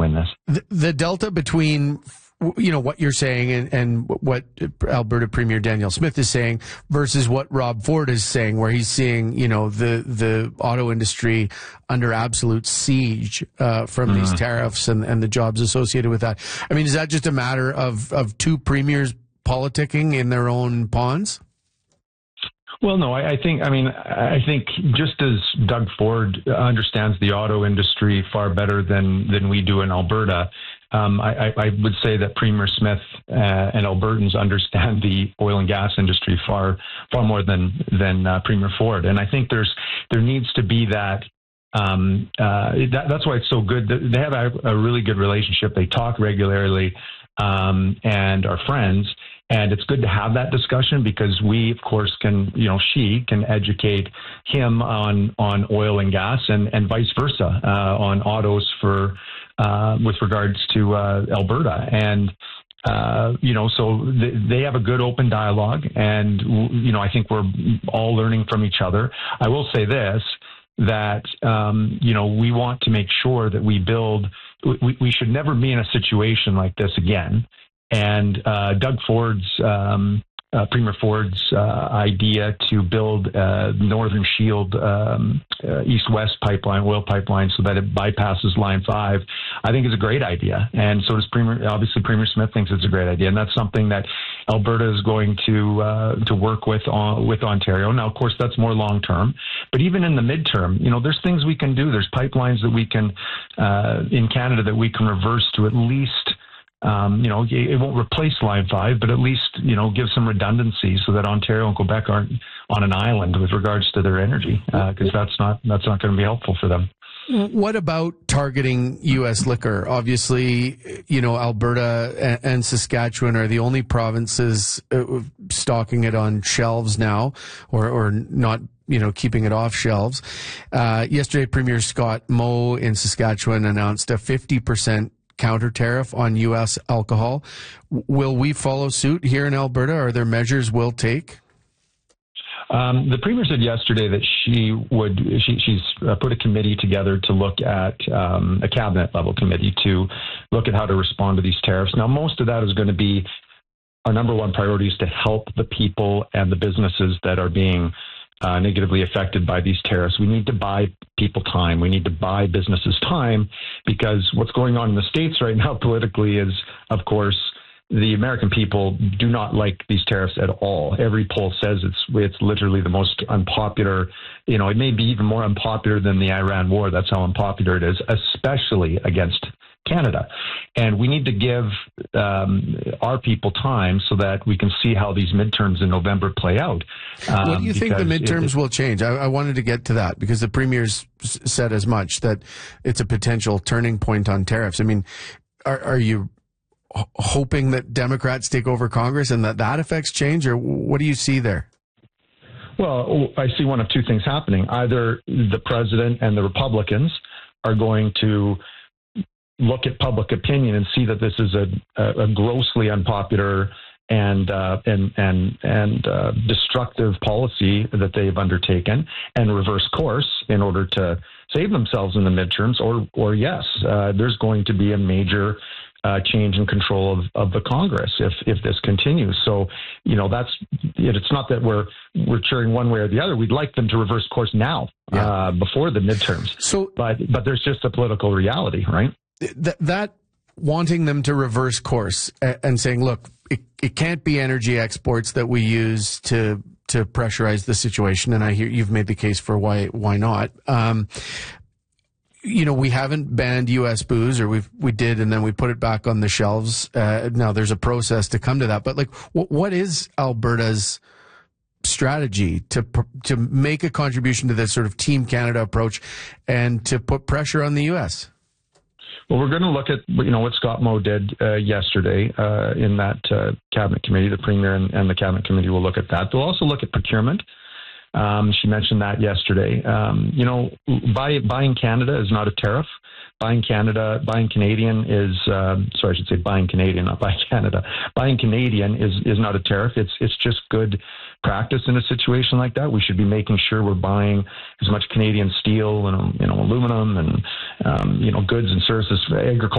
win this. The delta between what you're saying and what Alberta Premier Danielle Smith is saying versus what Rob Ford is saying, where he's seeing, the auto industry under absolute siege from these tariffs and the jobs associated with that. I mean, is that just a matter of two premiers politicking in their own ponds? Well, no, I think just as Doug Ford understands the auto industry far better than we do in Alberta, I would say that Premier Smith and Albertans understand the oil and gas industry far more than Premier Ford. And I think there needs to be that. That's why it's so good. They have a really good relationship. They talk regularly and are friends. And it's good to have that discussion because we, of course, she can educate him on oil and gas and vice versa on autos with regards to Alberta. And, so they have a good open dialogue. And, I think we're all learning from each other. I will say this, that, we want to make sure that we should never be in a situation like this again. And Doug Ford's, Premier Ford's idea to build Northern Shield east-west pipeline, oil pipeline, so that it bypasses Line 5, I think is a great idea. And so does Premier Smith thinks it's a great idea. And that's something that Alberta is going to work with Ontario. Now, of course, that's more long-term. But even in the midterm, there's things we can do. There's pipelines that we can, in Canada, that we can reverse to at least it won't replace Line 5, but at least, give some redundancy so that Ontario and Quebec aren't on an island with regards to their energy, because that's not going to be helpful for them. What about targeting U.S. liquor? Obviously, Alberta and Saskatchewan are the only provinces stocking it on shelves now, or not, keeping it off shelves. Yesterday, Premier Scott Moe in Saskatchewan announced a 50% counter tariff on U.S. alcohol. Will we follow suit here in Alberta? Are there measures we'll take? The Premier said yesterday that she's put a committee together to look at a cabinet level committee to look at how to respond to these tariffs. Now, most of that is going to be our number one priority is to help the people and the businesses that are being negatively affected by these tariffs. We need to buy people time. We need to buy businesses time, because what's going on in the States right now politically is, of course, the American people do not like these tariffs at all. Every poll says it's literally the most unpopular, it may be even more unpopular than the Iran war. That's how unpopular it is, especially against Canada. And we need to give our people time so that we can see how these midterms in November play out. What do you think the midterms will change? I wanted to get to that because the Premier's said as much, that it's a potential turning point on tariffs. I mean, are you hoping that Democrats take over Congress and that affects change, or what do you see there? Well, I see one of two things happening. Either the president and the Republicans are going to look at public opinion and see that this is a grossly unpopular and destructive policy that they've undertaken, and reverse course in order to save themselves in the midterms, or yes, there's going to be a major change in control of the Congress if this continues. So, it's not that we're cheering one way or the other. We'd like them to reverse course now, before the midterms. So, but there's just a political reality, right? That wanting them to reverse course and saying, look, it can't be energy exports that we use to pressurize the situation. And I hear you've made the case for why not. We haven't banned U.S. booze, or we did, and then we put it back on the shelves. Now there's a process to come to that. But what is Alberta's strategy to make a contribution to this sort of Team Canada approach and to put pressure on the U.S.? Well, we're going to look at what Scott Moe did yesterday in that cabinet committee. The Premier and the cabinet committee will look at that. They'll also look at procurement. She mentioned that yesterday. Buying Canada is not a tariff. Buying Canadian is, I should say buying Canadian, not buying Canada. Buying Canadian is not a tariff. It's just good practice in a situation like that. We should be making sure we're buying as much Canadian steel and, aluminum and, goods and services, agriculture.